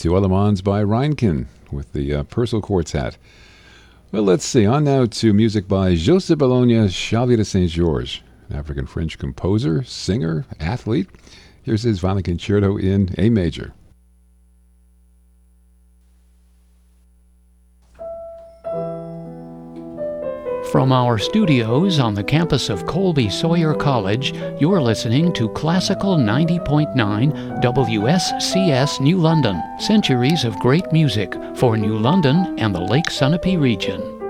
Two Allemands by Reinken with the Purcell Quartet. Well, let's see. On now to music by Joseph Bologna Xavier de Saint-Georges, an African-French composer, singer, athlete. Here's his Violin Concerto in A major. From our studios on the campus of Colby Sawyer College, you're listening to Classical 90.9 WSCS New London. Centuries of great music for New London and the Lake Sunapee region.